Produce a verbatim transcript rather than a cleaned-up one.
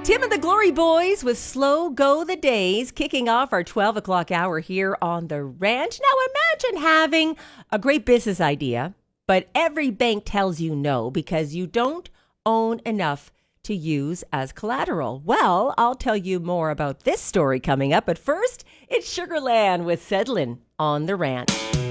Tim and the Glory Boys with Slow Go the Days, kicking off our twelve o'clock hour here on the ranch. Now imagine having a great business idea, but every bank tells you no because you don't own enough to use as collateral. Well, I'll tell you more about this story coming up, but first, it's Sugarland with Sedlin on the ranch.